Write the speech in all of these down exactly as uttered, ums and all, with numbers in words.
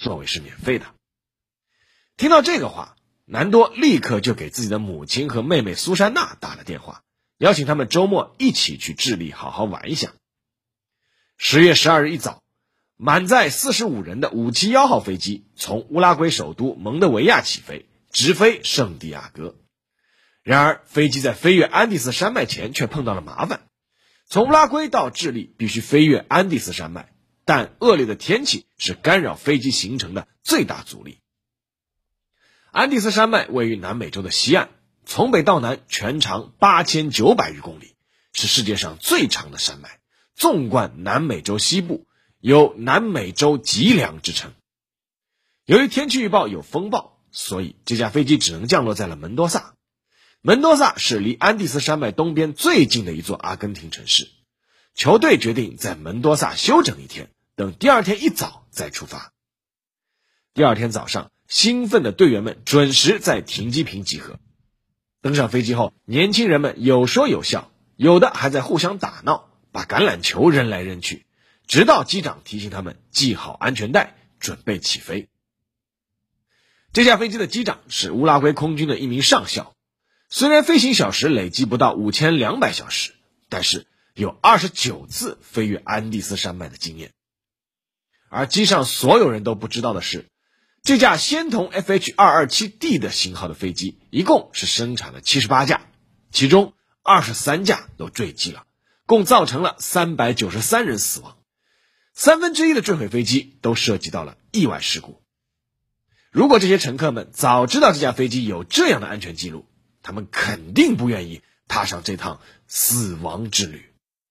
座位是免费的。听到这个话，南多立刻就给自己的母亲和妹妹苏珊娜打了电话，邀请他们周末一起去智利好好玩一下。十月十二日一早，满载四十五人的五七一号飞机从乌拉圭首都蒙德维亚起飞，直飞圣地亚哥。然而飞机在飞越安第斯山脉前却碰到了麻烦，从乌拉圭到智利必须飞越安第斯山脉，但恶劣的天气是干扰飞机行程的最大阻力。安第斯山脉位于南美洲的西岸，从北到南全长八千九百余公里，是世界上最长的山脉，纵贯南美洲西部，有南美洲脊梁之称。由于天气预报有风暴，所以这架飞机只能降落在了门多萨。门多萨是离安第斯山脉东边最近的一座阿根廷城市。球队决定在门多萨休整一天，等第二天一早再出发。第二天早上，兴奋的队员们准时在停机坪集合。登上飞机后，年轻人们有说有笑，有的还在互相打闹，把橄榄球扔来扔去，直到机长提醒他们系好安全带，准备起飞。这架飞机的机长是乌拉圭空军的一名上校，虽然飞行小时累计不到五千两百小时，但是有二十九次飞越安第斯山脉的经验。而机上所有人都不知道的是，这架仙童 F H 二二七 D 的型号的飞机一共是生产了七十八架，其中二十三架都坠机了，共造成了三百九十三人死亡，三分之一的坠毁飞机都涉及到了意外事故。如果这些乘客们早知道这架飞机有这样的安全记录，他们肯定不愿意踏上这趟死亡之旅。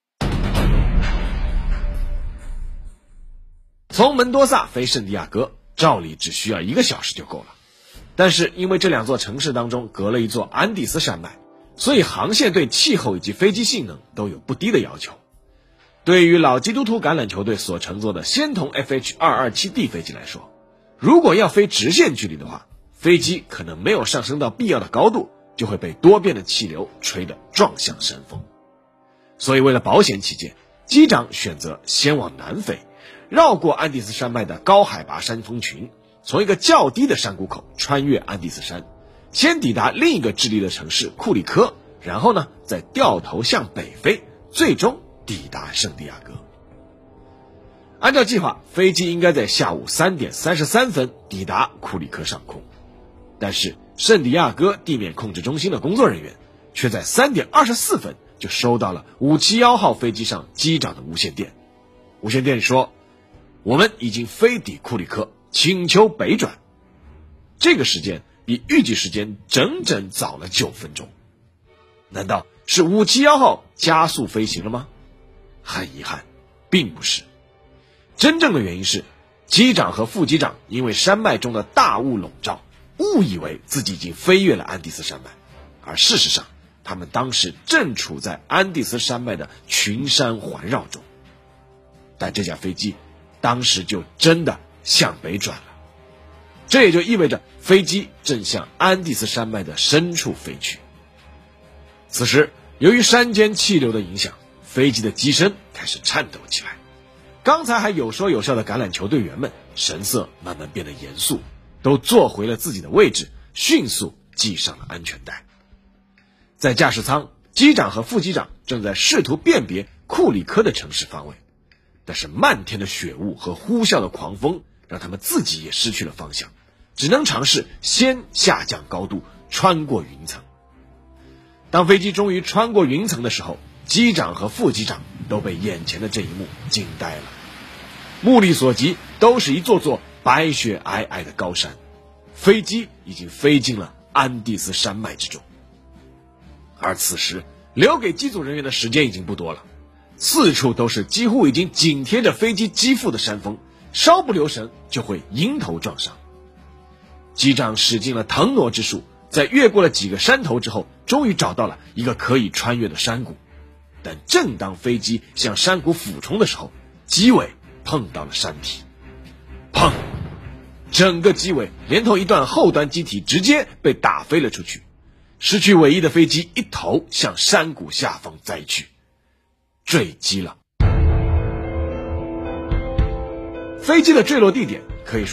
从门多萨飞圣地亚哥，照理只需要一个小时就够了，但是因为这两座城市当中隔了一座安第斯山脉，所以航线对气候以及飞机性能都有不低的要求。对于老基督徒橄榄球队所乘坐的仙童 F H 二二七 D 飞机来说，如果要飞直线距离的话，飞机可能没有上升到必要的高度，就会被多变的气流吹得撞向山峰。所以为了保险起见，机长选择先往南飞，绕过安第斯山脉的高海拔山峰群，从一个较低的山谷口穿越安第斯山，先抵达另一个智利的城市库里科，然后呢再掉头向北飞，最终抵达圣地亚哥。按照计划，飞机应该在下午三点三十三分抵达库里科上空，但是圣地亚哥地面控制中心的工作人员却在三点二十四分就收到了五七一号飞机上机长的无线电。无线电说，我们已经飞抵库里科，请求北转。这个时间比预计时间整整早了九分钟。难道是五七一号加速飞行了吗？很遗憾，并不是。真正的原因是，机长和副机长因为山脉中的大雾笼罩，误以为自己已经飞越了安第斯山脉，而事实上他们当时正处在安第斯山脉的群山环绕中。但这架飞机当时就真的向北转了，这也就意味着飞机正向安第斯山脉的深处飞去。此时由于山间气流的影响，飞机的机身开始颤抖起来，刚才还有说有笑的橄榄球队员们神色慢慢变得严肃，都坐回了自己的位置，迅速系上了安全带。在驾驶舱，机长和副机长正在试图辨别库里科的城市方位，但是漫天的雪雾和呼啸的狂风让他们自己也失去了方向，只能尝试先下降高度，穿过云层。当飞机终于穿过云层的时候，机长和副机长都被眼前的这一幕惊呆了。目力所及都是一座座白雪皑皑的高山，飞机已经飞进了安第斯山脉之中。而此时留给机组人员的时间已经不多了，四处都是几乎已经紧贴着飞机机腹的山峰，稍不留神就会迎头撞上。机长使尽了腾挪之术，在越过了几个山头之后，终于找到了一个可以穿越的山谷。但正当飞机向山谷俯冲的时候，机尾碰到了山体，砰！整个机尾连同一段后端机体直接被打飞了出去，失去尾翼的飞机一头向山谷下方栽去，坠机了。飞机的坠落地点可以说是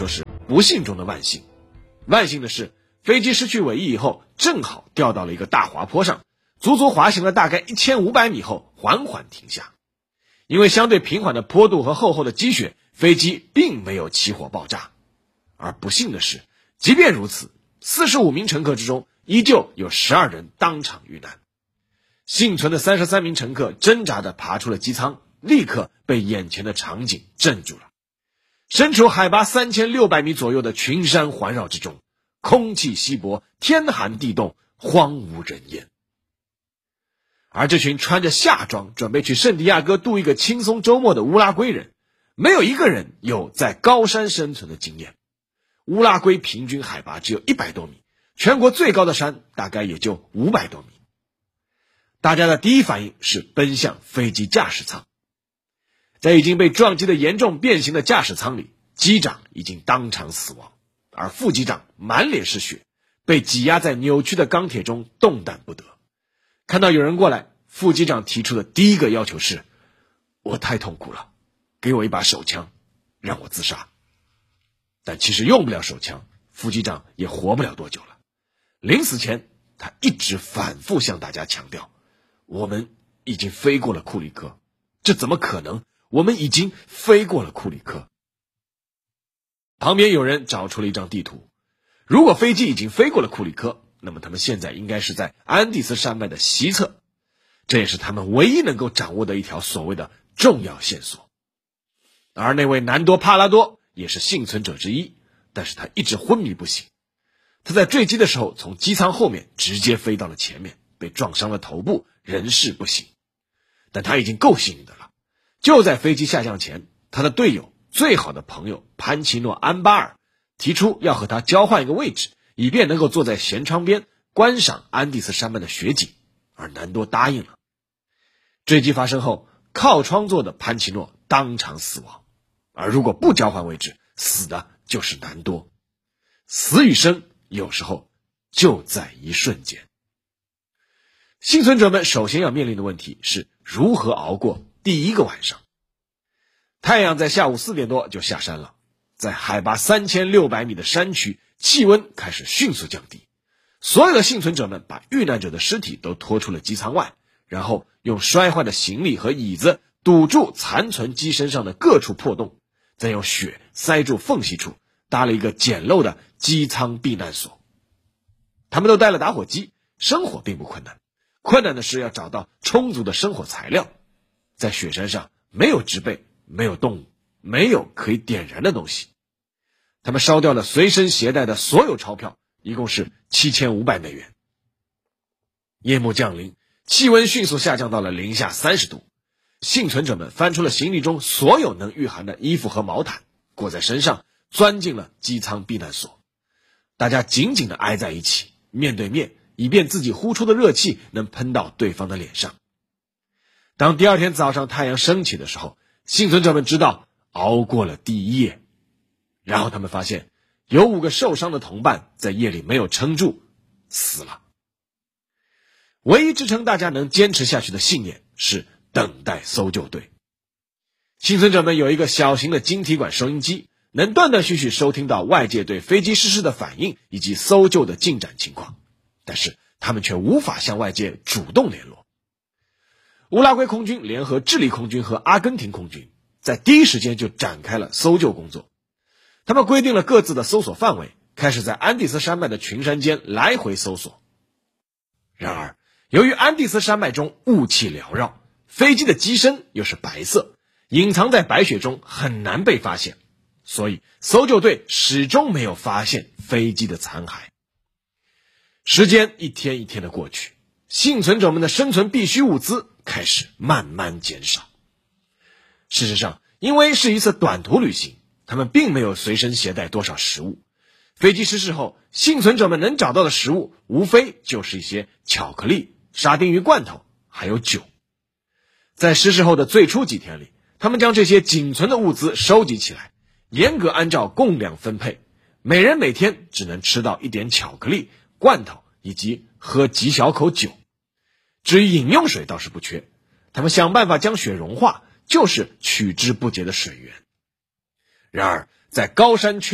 不幸中的万幸。万幸的是，飞机失去尾翼以后，正好掉到了一个大滑坡上，足足滑行了大概一千五百米后缓缓停下。因为相对平缓的坡度和厚厚的积雪，飞机并没有起火爆炸。而不幸的是，即便如此，四十五名乘客之中依旧有十二人当场遇难。幸存的三十三名乘客挣扎地爬出了机舱，立刻被眼前的场景镇住了。身处海拔三千六百米左右的群山环绕之中，空气稀薄，天寒地冻，荒无人烟。而这群穿着夏装准备去圣地亚哥度一个轻松周末的乌拉圭人，没有一个人有在高山生存的经验。乌拉圭平均海拔只有一百多米，全国最高的山大概也就五百多米。大家的第一反应是奔向飞机驾驶舱。在已经被撞击的严重变形的驾驶舱里，机长已经当场死亡，而副机长满脸是血，被挤压在扭曲的钢铁中动弹不得。看到有人过来，副机长提出的第一个要求是：我太痛苦了，给我一把手枪，让我自杀。但其实用不了手枪，副机长也活不了多久了。临死前，他一直反复向大家强调，我们已经飞过了库里克，这怎么可能？我们已经飞过了库里克。旁边有人找出了一张地图，如果飞机已经飞过了库里克，那么他们现在应该是在安第斯山脉的西侧，这也是他们唯一能够掌握的一条所谓的重要线索。而那位南多帕拉多也是幸存者之一，但是他一直昏迷不醒。他在坠机的时候从机舱后面直接飞到了前面，被撞伤了头部，人事不省。但他已经够幸运的了，就在飞机下降前，他的队友最好的朋友潘奇诺·安巴尔提出要和他交换一个位置，以便能够坐在舷窗边观赏安第斯山脉的雪景，而南多答应了。坠机发生后，靠窗座的潘奇诺当场死亡，而如果不交换位置，死的就是南多。死与生有时候就在一瞬间。幸存者们首先要面临的问题是如何熬过第一个晚上。太阳在下午四点多就下山了，在海拔三千六百米的山区，气温开始迅速降低。所有的幸存者们把遇难者的尸体都拖出了机舱外，然后用摔坏的行李和椅子堵住残存机身上的各处破洞，再用雪塞住缝隙处，搭了一个简陋的机舱避难所。他们都带了打火机，生火并不困难，困难的是要找到充足的生火材料。在雪山上没有植被，没有动物，没有可以点燃的东西。他们烧掉了随身携带的所有钞票，一共是七千五百美元。夜幕降临，气温迅速下降到了零下三十度。幸存者们翻出了行李中所有能御寒的衣服和毛毯，裹在身上，钻进了机舱避难所。大家紧紧地挨在一起，面对面，以便自己呼出的热气能喷到对方的脸上。当第二天早上太阳升起的时候，幸存者们知道熬过了第一夜。然后他们发现有五个受伤的同伴在夜里没有撑住，死了。唯一支撑大家能坚持下去的信念是等待搜救队。幸存者们有一个小型的晶体管收音机，能断断续续收听到外界对飞机失事的反应以及搜救的进展情况，但是他们却无法向外界主动联络。乌拉圭空军联合智利空军和阿根廷空军在第一时间就展开了搜救工作。他们规定了各自的搜索范围，开始在安第斯山脉的群山间来回搜索。然而由于安第斯山脉中雾气缭绕，飞机的机身又是白色，隐藏在白雪中很难被发现，所以搜救队始终没有发现飞机的残骸。时间一天一天的过去，幸存者们的生存必需物资开始慢慢减少。事实上，因为是一次短途旅行，他们并没有随身携带多少食物。飞机失事后，幸存者们能找到的食物无非就是一些巧克力、沙丁鱼罐头还有酒。在失事后的最初几天里，他们将这些仅存的物资收集起来，严格按照供量分配，每人每天只能吃到一点巧克力、罐头以及喝几小口酒。至于饮用水倒是不缺，他们想办法将雪融化，就是取之不竭的水源。然而在高山缺氧、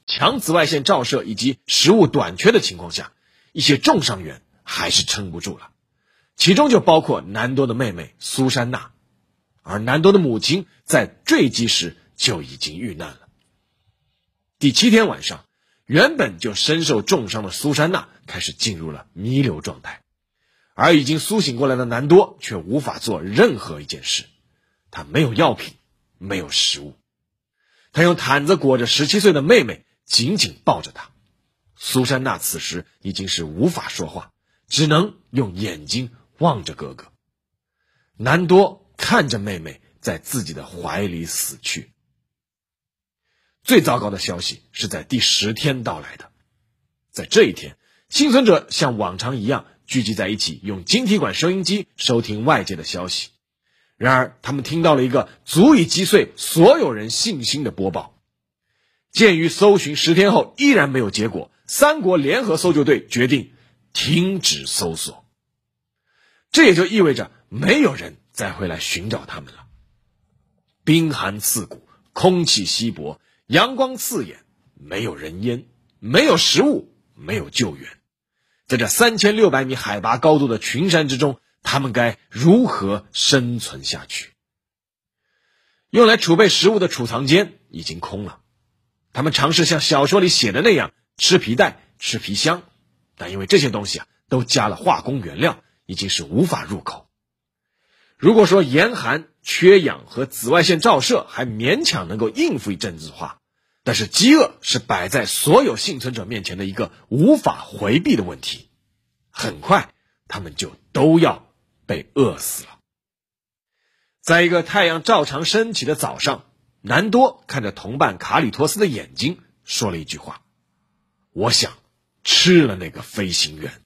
强紫外线照射以及食物短缺的情况下，一些重伤员还是撑不住了，其中就包括南多的妹妹苏珊娜，而南多的母亲在坠机时就已经遇难了。第七天晚上，原本就身受重伤的苏珊娜开始进入了弥留状态，而已经苏醒过来的南多却无法做任何一件事。他没有药品，没有食物，他用毯子裹着十七岁的妹妹，紧紧抱着她。苏珊娜此时已经是无法说话，只能用眼睛望着哥哥。南多看着妹妹在自己的怀里死去。最糟糕的消息是在第十天到来的。在这一天，幸存者像往常一样聚集在一起，用晶体管收音机收听外界的消息。然而他们听到了一个足以击碎所有人信心的播报。鉴于搜寻十天后依然没有结果，三国联合搜救队决定停止搜索。这也就意味着没有人再会来寻找他们了。冰寒刺骨，空气稀薄，阳光刺眼，没有人烟，没有食物，没有救援。在这三千六百米海拔高度的群山之中，他们该如何生存下去？用来储备食物的储藏间已经空了。他们尝试像小说里写的那样吃皮带、吃皮箱，但因为这些东西啊都加了化工原料，已经是无法入口。如果说严寒、缺氧和紫外线照射还勉强能够应付一阵子的话，但是饥饿是摆在所有幸存者面前的一个无法回避的问题。很快他们就都要被饿死了。在一个太阳照常升起的早上，南多看着同伴卡里托斯的眼睛，说了一句话：我想吃了那个飞行员。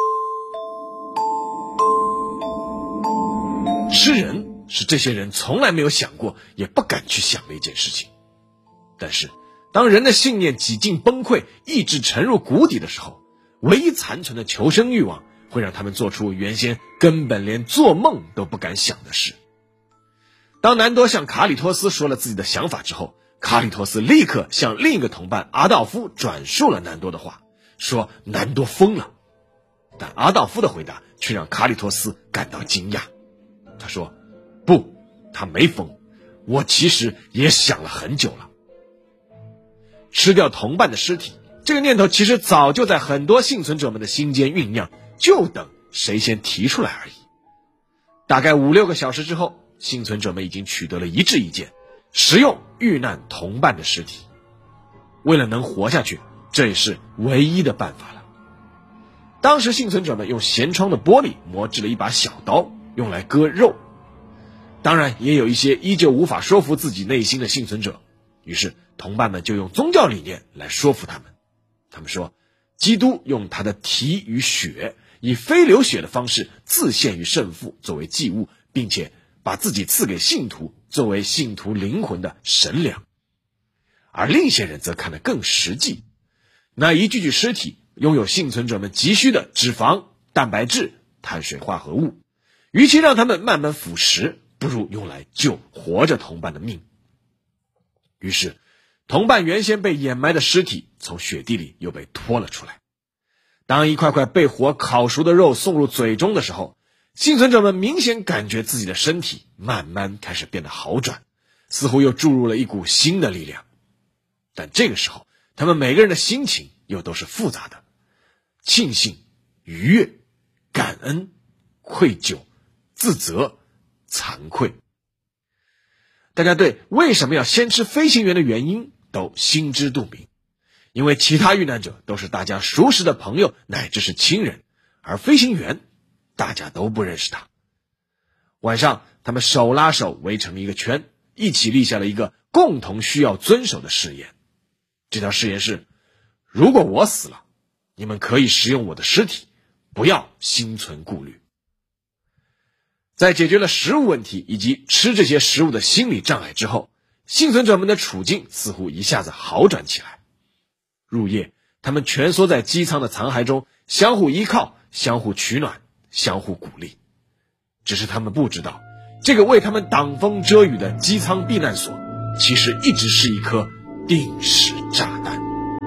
吃人是这些人从来没有想过也不敢去想的一件事情。但是当人的信念几近崩溃，意志沉入谷底的时候，唯一残存的求生欲望会让他们做出原先根本连做梦都不敢想的事。当南多向卡里托斯说了自己的想法之后，卡里托斯立刻向另一个同伴阿道夫转述了南多的话，说南多疯了。但阿道夫的回答却让卡里托斯感到惊讶。他说，不，他没疯，我其实也想了很久了。吃掉同伴的尸体，这个念头其实早就在很多幸存者们的心间酝酿，就等谁先提出来而已。大概五六个小时之后，幸存者们已经取得了一致意见，食用遇难同伴的尸体。为了能活下去，这也是唯一的办法了。当时幸存者们用舷窗的玻璃磨制了一把小刀，用来割肉。当然也有一些依旧无法说服自己内心的幸存者，于是同伴们就用宗教理念来说服他们。他们说，基督用他的体与血，以非流血的方式自献于圣父作为祭物，并且把自己赐给信徒作为信徒灵魂的神粮。而另一些人则看得更实际，那一具具尸体拥有幸存者们急需的脂肪、蛋白质、碳水化合物，与其让他们慢慢腐蚀，不如用来救活着同伴的命。于是同伴原先被掩埋的尸体从雪地里又被拖了出来。当一块块被火烤熟的肉送入嘴中的时候，幸存者们明显感觉自己的身体慢慢开始变得好转，似乎又注入了一股新的力量。但这个时候他们每个人的心情又都是复杂的，庆幸、愉悦、感恩、愧疚、自责、惭愧。大家对为什么要先吃飞行员的原因都心知肚明，因为其他遇难者都是大家熟识的朋友乃至是亲人，而飞行员大家都不认识他。晚上他们手拉手围成一个圈，一起立下了一个共同需要遵守的誓言。这条誓言是，如果我死了，你们可以食用我的尸体，不要心存顾虑。在解决了食物问题以及吃这些食物的心理障碍之后，幸存者们的处境似乎一下子好转起来。入夜，他们蜷缩在机舱的残骸中，相互依靠，相互取暖，相互鼓励。只是他们不知道，这个为他们挡风遮雨的机舱避难所，其实一直是一颗定时炸弹。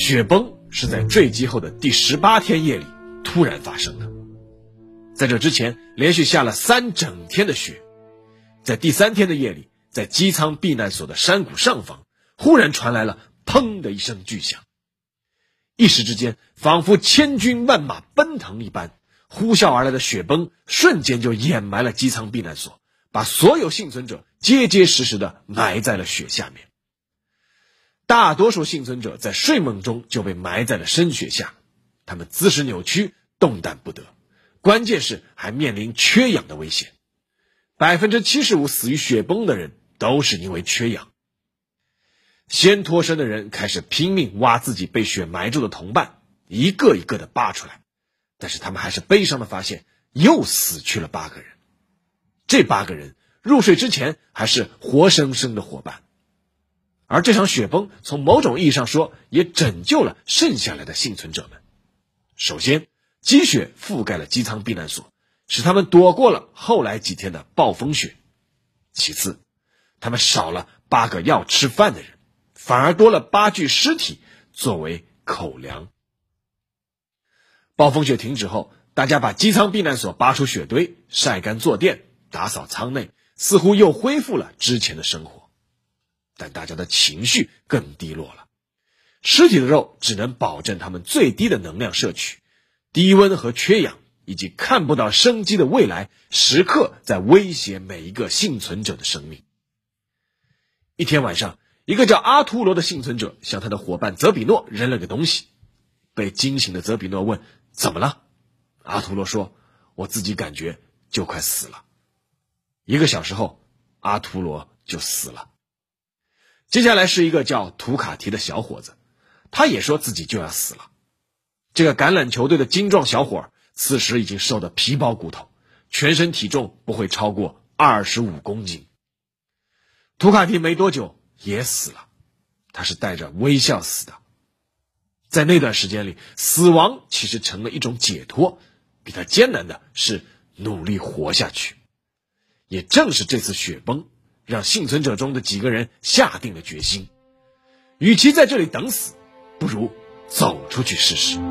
雪崩是在坠机后的第十八天夜里突然发生的。在这之前，连续下了三整天的雪。在第三天的夜里，在机舱避难所的山谷上方，忽然传来了砰的一声巨响。一时之间，仿佛千军万马奔腾一般，呼啸而来的雪崩瞬间就掩埋了机舱避难所，把所有幸存者结结实实地埋在了雪下面。大多数幸存者在睡梦中就被埋在了深雪下，他们姿势扭曲，动弹不得，关键是还面临缺氧的危险。百分之七十五死于雪崩的人都是因为缺氧。先脱身的人开始拼命挖自己被雪埋住的同伴，一个一个的扒出来，但是他们还是悲伤的发现，又死去了八个人。这八个人入睡之前还是活生生的伙伴。而这场雪崩从某种意义上说，也拯救了剩下来的幸存者们。首先，积雪覆盖了机舱避难所，使他们躲过了后来几天的暴风雪。其次，他们少了八个要吃饭的人，反而多了八具尸体作为口粮。暴风雪停止后，大家把机舱避难所扒出雪堆，晒干坐垫，打扫舱内，似乎又恢复了之前的生活。但大家的情绪更低落了。尸体的肉只能保证他们最低的能量摄取，低温和缺氧以及看不到生机的未来，时刻在威胁每一个幸存者的生命。一天晚上，一个叫阿图罗的幸存者向他的伙伴泽比诺扔了个东西。被惊醒的泽比诺问：怎么了？阿图罗说：我自己感觉就快死了。一个小时后，阿图罗就死了。接下来是一个叫图卡提的小伙子，他也说自己就要死了。这个橄榄球队的精壮小伙此时已经瘦得皮包骨头，全身体重不会超过二十五公斤。图卡提没多久也死了，他是带着微笑死的。在那段时间里，死亡其实成了一种解脱，比他艰难的是努力活下去。也正是这次雪崩，让幸存者中的几个人下定了决心，与其在这里等死，不如走出去试试。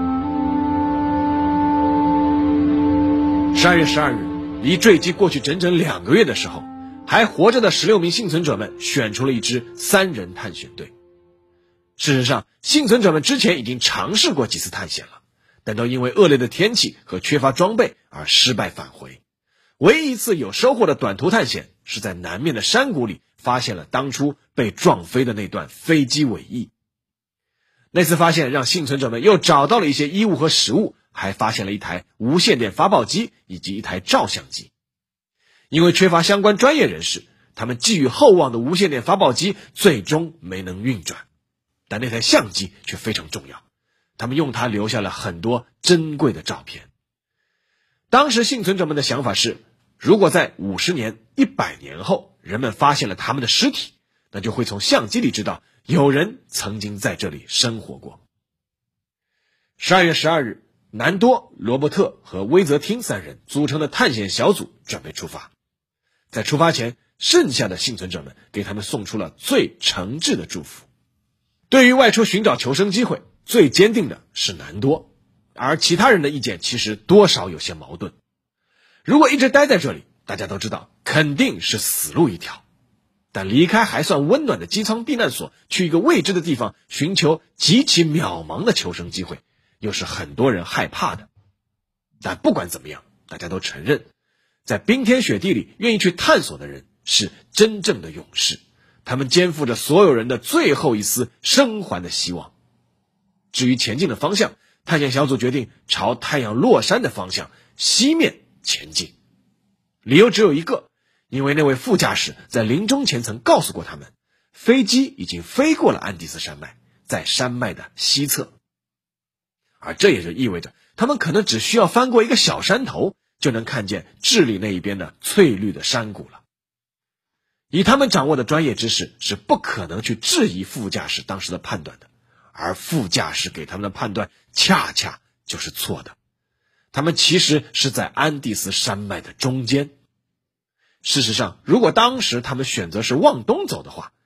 十二月十二日，离坠机过去整整两个月的时候，还活着的十六名幸存者们选出了一支三人探险队。事实上，幸存者们之前已经尝试过几次探险了，但都因为恶劣的天气和缺乏装备而失败返回。唯一一次有收获的短途探险，是在南面的山谷里发现了当初被撞飞的那段飞机尾翼。那次发现让幸存者们又找到了一些衣物和食物，还发现了一台无线电发报机以及一台照相机。因为缺乏相关专业人士，他们寄予厚望的无线电发报机最终没能运转，但那台相机却非常重要，他们用它留下了很多珍贵的照片。当时幸存者们的想法是，如果在五十年、一百年后，人们发现了他们的尸体，那就会从相机里知道有人曾经在这里生活过。十二月十二日，南多、罗伯特和威泽汀三人组成的探险小组准备出发。在出发前，剩下的幸存者们给他们送出了最诚挚的祝福。对于外出寻找求生机会，最坚定的是南多，而其他人的意见其实多少有些矛盾。如果一直待在这里，大家都知道肯定是死路一条，但离开还算温暖的机舱避难所，去一个未知的地方寻求极其渺茫的求生机会，又是很多人害怕的。但不管怎么样，大家都承认，在冰天雪地里愿意去探索的人是真正的勇士，他们肩负着所有人的最后一丝生还的希望。至于前进的方向，探险小组决定朝太阳落山的方向西面前进。理由只有一个，因为那位副驾驶在临终前曾告诉过他们，飞机已经飞过了安第斯山脉，在山脉的西侧。而这也就意味着他们可能只需要翻过一个小山头，就能看见智利那一边的翠绿的山谷了。以他们掌握的专业知识，是不可能去质疑副驾驶当时的判断的，而副驾驶给他们的判断恰恰就是错的。他们其实是在安第斯山脉的中间。事实上，如果当时他们选择是往东走的话，